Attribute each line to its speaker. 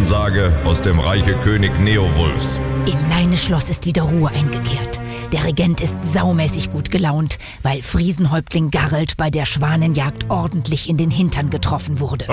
Speaker 1: Ansage aus dem Reiche König Neowulfs.
Speaker 2: Im Leineschloss ist wieder Ruhe eingekehrt. Der Regent ist saumäßig gut gelaunt, weil Friesenhäuptling Garrelt bei der Schwanenjagd ordentlich in den Hintern getroffen wurde.